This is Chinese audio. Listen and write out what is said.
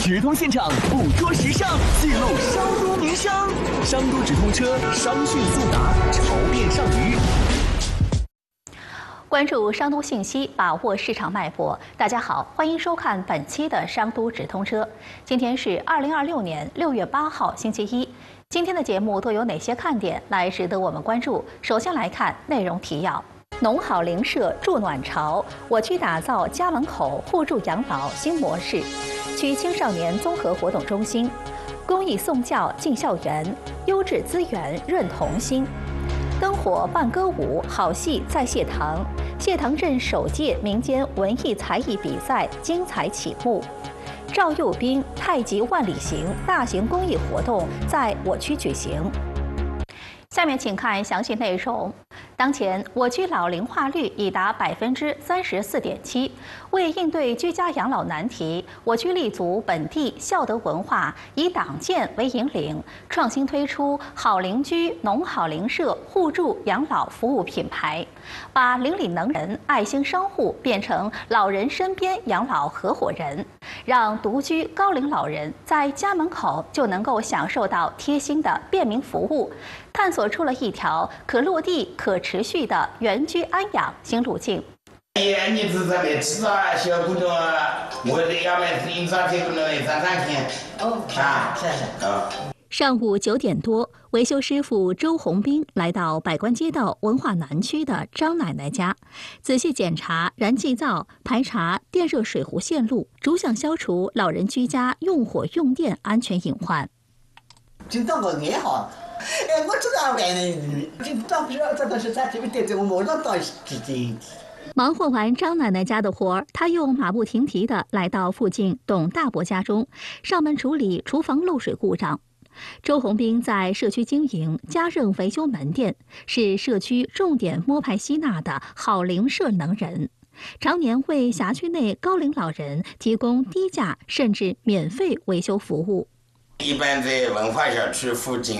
直通现场，捕捉时尚，记录商都名声。商都直通车，商讯速达，潮变上鱼。 关注商都信息，把握市场脉搏。大家好，欢迎收看本期的商都直通车。今天是2026年6月8号，星期一。今天的节目都有哪些看点来值得我们关注？首先来看内容提要：农好邻舍助暖潮，我区打造家门口互助养老新模式。区青少年综合活动中心，公益送教进校园，优质资源润童心。灯火伴歌舞，好戏在谢堂。谢堂镇首届民间文艺才艺比赛精彩启幕。赵幼斌太极万里行大型公益活动在我区举行。下面请看详细内容。当前，我区老龄化率已达34.7%。为应对居家养老难题，我区立足本地孝德文化，以党建为引领，创新推出好邻居、农好邻舍互助养老服务品牌，把邻里能人、爱心商户变成老人身边养老合伙人，让独居高龄老人在家门口就能够享受到贴心的便民服务。探索出了一条可落地、可持续的原居安养新路径。上午9点多，维修师傅周红兵来到百官街道文化南区的张奶奶家，仔细检查燃气灶，排查电热水壶线路，逐项消除老人居家用火用电安全隐患。 今朝我爱好。我知道这都是在这边对着我马上到这。 忙活完张奶奶家的活儿，她又马不停蹄地来到附近董大伯家中，上门处理厨房漏水故障。周红兵在社区经营家政维修门店，是社区重点摸排吸纳的好邻舍能人，常年为辖区内高龄老人提供低价甚至免费维修服务。 一般在文化小区附近